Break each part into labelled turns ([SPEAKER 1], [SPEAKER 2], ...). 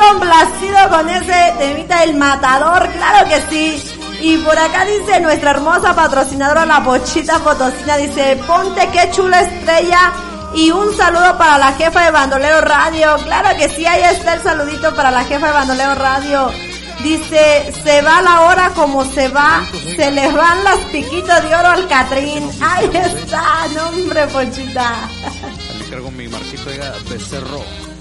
[SPEAKER 1] complacido con ese temita del Matador, claro que sí. Y por acá dice nuestra hermosa patrocinadora La Pochita Potosina, dice, ponte qué chula estrella. Y un saludo para la jefa de Bandolero Radio. Claro que sí, ahí está el saludito para la jefa de Bandolero Radio. Dice, se va la hora como se va, se le van las piquitos de oro al Catrín. Ahí está, no hombre, Pochita.
[SPEAKER 2] Le cargo mi Marquito Becerro.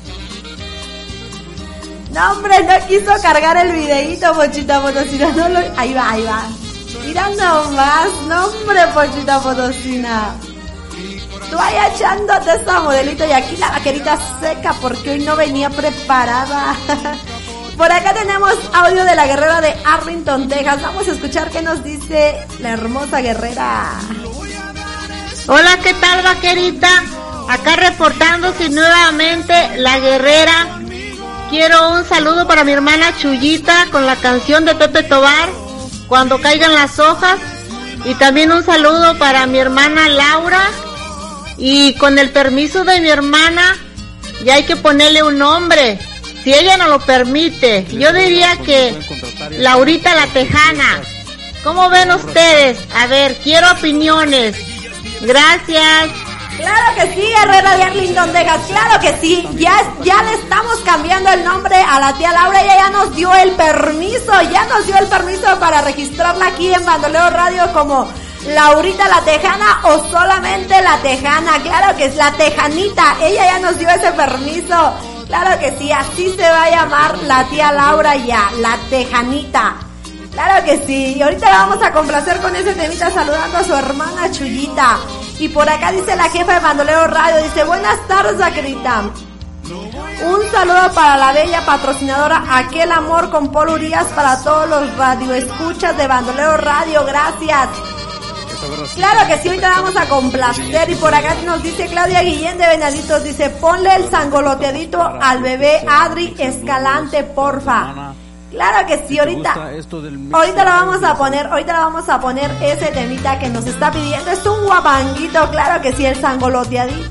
[SPEAKER 1] No hombre, no quiso cargar el videíto, Pochita Potosina. No lo... Ahí va. Mira nomás, no hombre, Pochita Potosina. Tú ahí echándote esa modelito y aquí la vaquerita seca porque hoy no venía preparada. Por acá tenemos audio de la guerrera de Arlington, Texas. Vamos a escuchar qué nos dice la hermosa guerrera.
[SPEAKER 3] Hola, ¿qué tal, vaquerita? Acá reportándose nuevamente la guerrera. Quiero un saludo para mi hermana Chuyita con la canción de Pepe Tobar, Cuando caigan las hojas. Y también un saludo para mi hermana Laura. Y con el permiso de mi hermana, ya hay que ponerle un nombre, si ella no lo permite. Yo diría que Laurita la Tejana. ¿Cómo ven ustedes? A ver, quiero opiniones. Gracias.
[SPEAKER 1] Claro que sí, guerrera de Arlington, Texas, claro que sí. Ya le estamos cambiando el nombre a la tía Laura. Ella ya nos dio el permiso, para registrarla aquí en Bandolero Radio como Laurita la Tejana o solamente la Tejana. Claro que es la Tejanita, ella ya nos dio ese permiso. Claro que sí, así se va a llamar la tía Laura ya, la Tejanita. Claro que sí, y ahorita la vamos a complacer con ese temita saludando a su hermana Chuyita. Y por acá dice la jefa de Bandolero Radio, dice, buenas tardes, vaquerita. Un saludo para la bella patrocinadora Aquel Amor con Paul Urias, para todos los radioescuchas de Bandolero Radio, gracias. Claro que sí, ahorita vamos a complacer. Y por acá nos dice Claudia Guillén de Venaditos, dice, ponle el sangoloteadito al bebé Adri Escalante, porfa. Claro que sí, ahorita la vamos a poner ese temita que nos está pidiendo. Es un guapanguito, claro que sí, el sangoloteadito.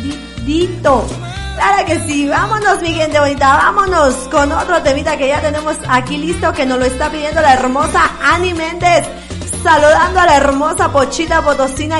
[SPEAKER 1] Claro que sí, vámonos, mi gente bonita, vámonos con otro temita que ya tenemos aquí listo, que nos lo está pidiendo la hermosa Ani Méndez, saludando a la hermosa Pochita Potosina